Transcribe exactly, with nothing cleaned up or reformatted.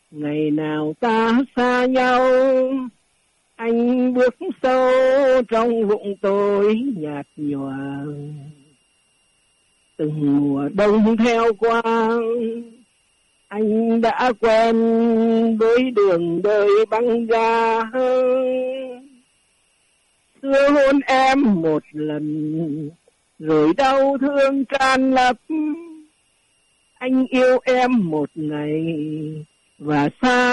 ngày nào ta xa nhau, anh bước sâu trong vụng tôi nhạt nhòa. Từng mùa đông theo qua, anh đã quen với đường đời băng giá. Xưa hôn em một lần, rồi đau thương tràn ngập. Anh yêu em một ngày và xa